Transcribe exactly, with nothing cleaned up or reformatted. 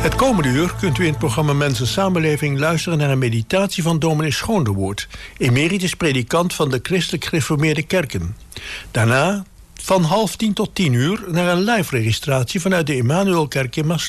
Het komende uur kunt u in het programma Mensen Samenleving luisteren naar een meditatie van dominee Schoondewoord, emeritus predikant van de Christelijk Gereformeerde Kerken. Daarna van half tien tot tien uur naar een live registratie vanuit de Emmanuelkerk in Maastricht.